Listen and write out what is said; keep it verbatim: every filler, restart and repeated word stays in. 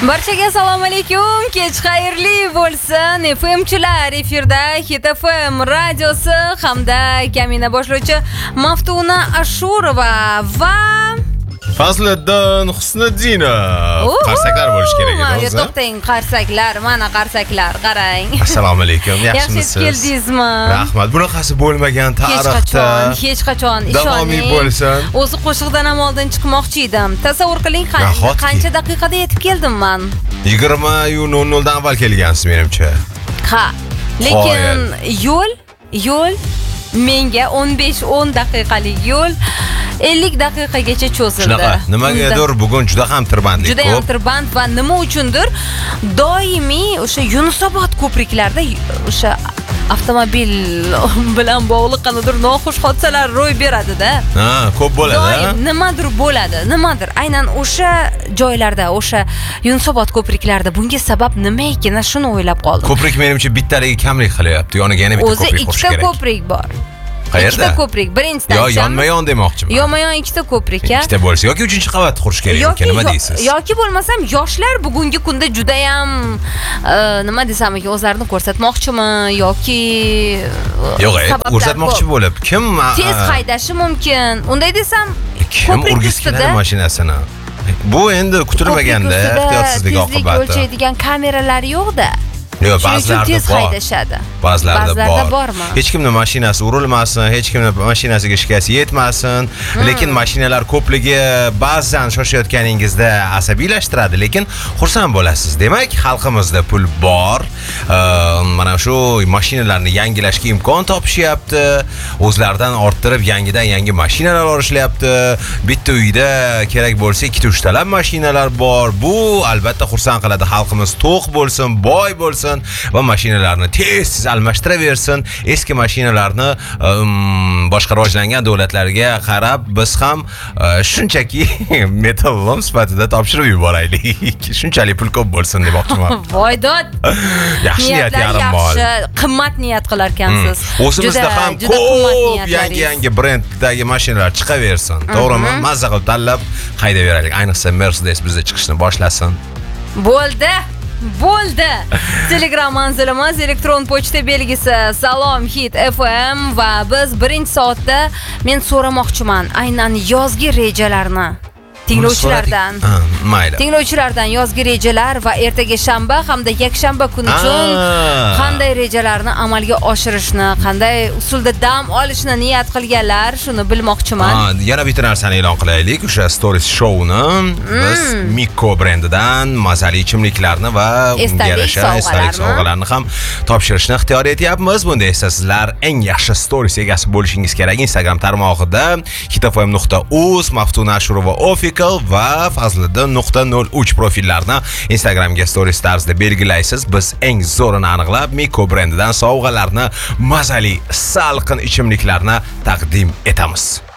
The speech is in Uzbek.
Barchaga assalomu alaykum. Kech xayrli bo'lsin. F M'chilar efirda Hit F M radiosi hamda Kamina boshlovchi Maftuna Ashurova va Fazliddin Husniddinov. Qarsaklar bo'lish kerak edi o'zi. To'xtang, qarsaklar, mana qarsaklar, qarang. Assalomu alaykum. Yaxshimisiz? Yaxshi keldingizmi? Rahmat. Bunaqasi bo'lmagan tarixda. Hech qachon, hech qachon davomiy bo'lsin. O'zi qo'shiqdan ham oldin chiqmoqchi edim. Tasavvur qiling, qancha daqiqada yetib keldim men. yigirma nol nol dan avval kelgansiz menimcha. Ha. Lekin yo'l, yo'l menga o'n besh o'n daqiqalik yo'l ellik daqiqagacha cho'zildi. Shunaqa. Nimagadir bugun juda ham tirbandlik ko'p. Juda ham tirband va nima uchundir doimiy o'sha Yunusobod ko'priklarida o'sha avtomobil bilan bog'liq qanaqadir noxush hodisalar ro'y beradi-da. Ha, ko'p bo'ladi. Doim nimadir bo'ladi, nimadir. Aynan o'sha joylarda, o'sha Yunusobod ko'priklarida bunga sabab nima ekan, shuni o'ylab qoldim. Ko'prik menimcha bittaligi kamlik qilyapti. Yoniga yana bitta ko'prik qurish kerak. O'zi ikkita ko'prik bor. Qayerda? Ikkita ko'prik, birinchidan. Yo, yonma-yon demoqchiman. Yonma-yon ikkita ko'prik, a? Ikkita bo'lsa yoki uchinchi qavat qurish kerak yoki nima deysiz? Yoki bo'lmasam yoshlar bugungi kunda juda ham nima desam ekan, o'zlarini ko'rsatmoqchimi yoki yo'q, ko'rsatmoqchi bo'lib, kim tez haydashi mumkin? Unday desam, kim urgizgan mashinasini? Bu endi kutilmaganda ehtiyotsizlik oqibati. Tezlik o'lchaydigan kameralar yo'q-da. Yo'q, ba'zilarda bor. Ba'zilarda bor. Hech kimning mashinasi urilmasin, hech kimning mashinasiga shikast yetmasin. Lekin mashinalar ko'pligi ba'zan shoshayotganingizda asabiylashtiradi, lekin xursand bo'lasiz. Demak, xalqimizda pul bor. Mana shu mashinalarni yangilashga imkon topishyapti. O'zlaridan orttirib yangidan yangi mashinalar olishlayapti. Bitta uyda kerak bo'lsa ikkita uchtalab mashinalar bor. Bu albatta xursand qiladi. Xalqimiz to'q bo'lsin, boy bo'lsin va mashinalarni tez-tez almashtiraversin. Eski mashinalarni boshqa rivojlangan davlatlarga qarab biz ham shunchaki metallom sifatida topshirib yuboraylik. Shunchalik pul ko'p bo'lsin demoqchiman. Voydod. Yaxshi niyat yarim mol. Yaxshi, qimmat niyat qilar ekansiz. O'zimizda ham ko'p yangi-yangi branddagi mashinalar chiqaversin. To'g'rimi? Mazza qilib tanlab haydaveraylik. Ayniqsa Mercedes bizda chiqishni boshlasin. Bo'ldi. Bo'ldi. Telegram manzilimiz, elektron pochta belgisi Salom Hit F M va biz birinchi soatda men so'ramoqchiman aynan yozgi rejalarni tinglovchilardan. Mayli. Tinglovchilardan yozgi rejalar va ertaga shanba hamda yakshanba kuni uchun qanday rejalarni amalga oshirishni, qanday usulda dam olishni niyat qilganlar, shuni bilmoqchiman. Yana bitta narsani e'lon qilaylik. O'sha Stories Show'ni biz Mikko brendidan mazali ichimliklarni va unga yarasha esdalik sovg'alarni ham topshirishni ixtiyor etyapmiz. Bunda esa sizlar eng yaxshi stories egasi bo'lishingiz kerak. Instagram tarmog'ida hitfm nuqta uz, Maftuna Ashurova va Fazliddin nuqta nol uch profillarni Instagramga stories tarzida belgilaysiz. Biz eng zo'rini aniqlab Mikko brendidan sovg'alarni, mazali salqin ichimliklarni taqdim etamiz.